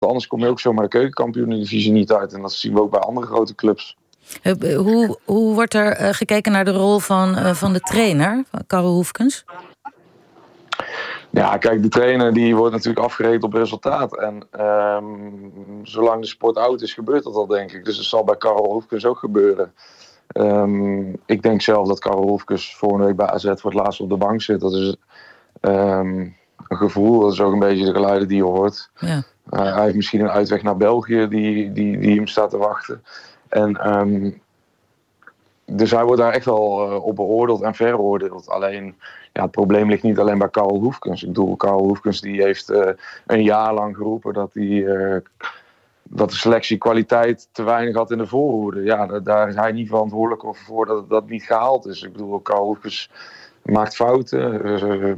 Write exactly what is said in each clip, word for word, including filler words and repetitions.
Anders kom je ook zomaar de keukenkampioen-divisie niet uit. En dat zien we ook bij andere grote clubs. Hoe, hoe wordt er uh, gekeken naar de rol van, uh, van de trainer, van Karel Hoefkens? Ja, kijk, de trainer die wordt natuurlijk afgerekend op resultaat. En um, zolang de sport oud is, gebeurt dat al, denk ik. Dus dat zal bij Karel Hoefkens ook gebeuren. Um, ik denk zelf dat Karel Hoefkens volgende week bij A Z voor het laatst op de bank zit. Dat is um, een gevoel, dat is ook een beetje de geluiden die je hoort. Ja. Uh, hij heeft misschien een uitweg naar België die, die, die hem staat te wachten. En, um, dus hij wordt daar echt wel uh, op beoordeeld en veroordeeld. Alleen, ja, het probleem ligt niet alleen bij Karel Hoefkens. Ik bedoel, Karel Hoefkens die heeft uh, een jaar lang geroepen dat, die, uh, dat de selectie kwaliteit te weinig had in de voorhoede. Ja, daar, daar is hij niet verantwoordelijk voor dat dat niet gehaald is. Ik bedoel, Karel Hoefkens maakt fouten. Uh,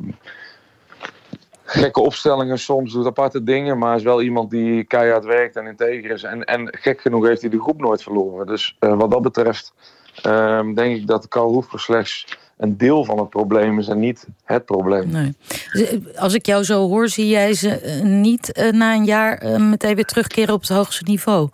gekke opstellingen soms, doet aparte dingen, maar is wel iemand die keihard werkt en integer is. En, en gek genoeg heeft hij de groep nooit verloren. Dus uh, wat dat betreft uh, denk ik dat Karel Hoefkens slechts een deel van het probleem is en niet het probleem. Nee. Als ik jou zo hoor, zie jij ze uh, niet uh, na een jaar uh, meteen weer terugkeren op het hoogste niveau?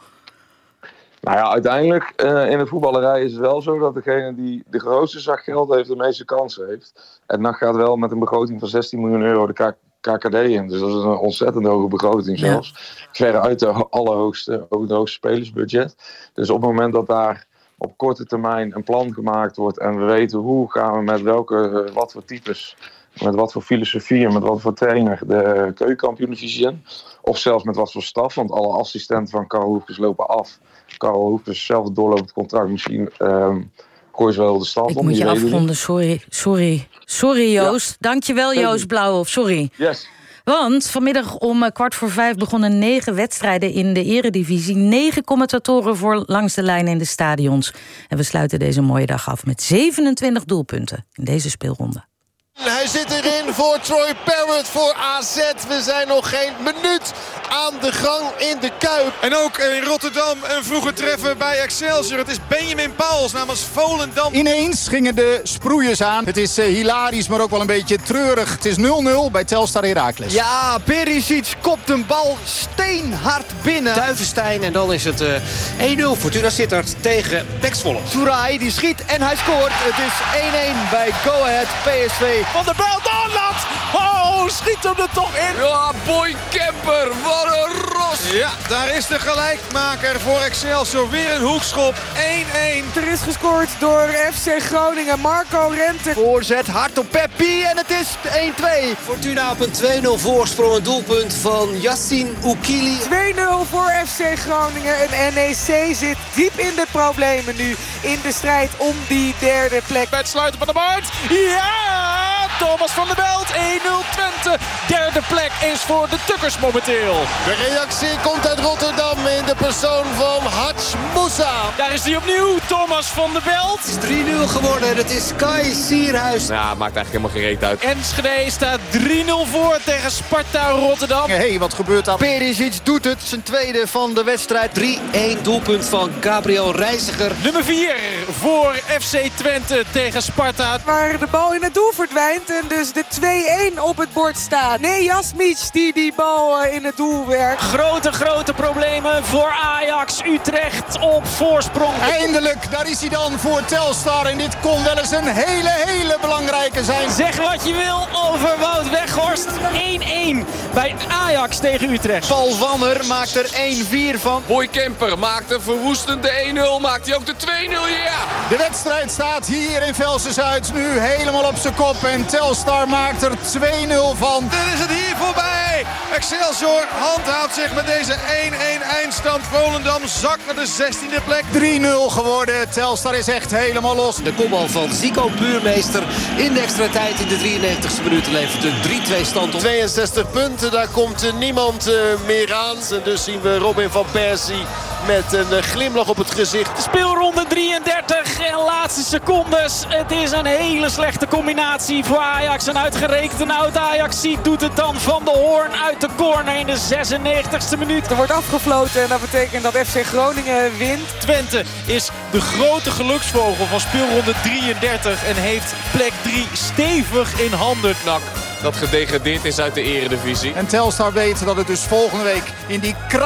Nou ja, uiteindelijk uh, in de voetballerij is het wel zo dat degene die de grootste zak geld heeft de meeste kansen heeft. En N A C gaat wel met een begroting van zestien miljoen euro de K- KKD in. Dus dat is een ontzettend hoge begroting zelfs. Ja. Verre uit de allerhoogste, ook het hoogste spelersbudget. Dus op het moment dat daar op korte termijn een plan gemaakt wordt en we weten hoe gaan we met welke, wat voor types, met wat voor filosofie en met wat voor trainer de keukenkampioen-divisie in. Of zelfs met wat voor staf, want alle assistenten van Karel Hoefkens lopen af. Karel Hoefkens zelf doorlopend contract, misschien um, gooi je wel de staf om. Ik moet je afronden, sorry. Sorry, sorry Joost. Ja. Dankjewel Joost Blauwhof, sorry. Yes. Want vanmiddag om kwart voor vijf begonnen negen wedstrijden in de eredivisie. Negen commentatoren voor langs de lijn in de stadions. En we sluiten deze mooie dag af met zevenentwintig doelpunten in deze speelronde. Hij zit erin voor Troy Parrott voor A Z. We zijn nog geen minuut aan de gang in de Kuip. En ook in Rotterdam een vroege treffer bij Excelsior. Het is Benjamin Pauls namens Volendam. Ineens gingen de sproeiers aan. Het is uh, hilarisch, maar ook wel een beetje treurig. Het is nul nul bij Telstar Heracles. Ja, Perisic kopt een bal steenhard binnen. Duivenstein en dan is het uh, één nul. Fortuna Sittard tegen Pek Zwolle. Soerai die schiet en hij scoort. Het is één één bij Go Ahead P S V. Van der Belt, oh, lat! Oh, schiet hem er toch in! Ja, Boy Kemper, wat een ros! Ja, daar is de gelijkmaker voor Excelsior. Weer een hoekschop, één één. Er is gescoord door F C Groningen, Marco Rente. Voorzet, hard op Peppi en het is één twee. Fortuna op een twee nul voorsprong, een doelpunt van Yassine Oukili. twee nul voor F C Groningen en N E C zit diep in de problemen nu. In de strijd om die derde plek. Bij het sluiten van de markt, ja! Thomas van der Belt, één nul Twente. Derde plek is voor de Tukkers momenteel. De reactie komt uit Rotterdam in de persoon van Hadj Moussa. Daar is hij opnieuw, Thomas van der Belt. Het is drie nul geworden, het is Kai Sierhuis. Ja, maakt eigenlijk helemaal geen reet uit. Enschede staat drie nul voor tegen Sparta Rotterdam. Hé, hey, wat gebeurt daar? Perisic doet het, zijn tweede van de wedstrijd. drie één doelpunt van Gabriel Reiziger. Nummer vier voor F C Twente tegen Sparta. Waar de bal in het doel verdwijnt en dus de twee één op het bord staat. Nee, Jasmic die die bal in het doel werkt. Grote, grote problemen voor Ajax. Utrecht op voorsprong. Eindelijk, daar is hij dan voor Telstar. En dit kon wel eens een hele, hele belangrijke zijn. Zeg wat je wil over Wout Weghorst. één één bij Ajax tegen Utrecht. Paul Wanner maakt er één vier van. Boy Kemper maakt een verwoestende één nul. Maakt hij ook de twee nul, ja! De wedstrijd staat hier in Velsen-Zuid nu helemaal op zijn kop. En Telstar maakt er twee nul van. Dan is het hier voorbij. Excelsior handhaaft zich met deze één één eindstand. Volendam zakt naar de zestiende plek. drie nul geworden. Telstar is echt helemaal los. De kopbal van Zico Buurmeester in de extra tijd in de drieënnegentigste minuut levert een drie twee stand op. tweeënzestig punten, daar komt niemand uh, meer aan. En dus zien we Robin van Persie met een uh, glimlach op het gezicht. Speelronde drieëndertig en laatste secondes. Het is een hele slechte combinatie voor Ajax. En uitgerekend een oud Ajax ziet doet het dan Van de Hoorn uit de corner in de zesennegentigste minuut. Er wordt afgefloten en dat betekent dat F C Groningen wint. Twente is de grote geluksvogel van speelronde drieëndertig en heeft plek drie stevig in handen. N A C dat gedegradeerd is uit de eredivisie. En Telstar weet dat het dus volgende week in die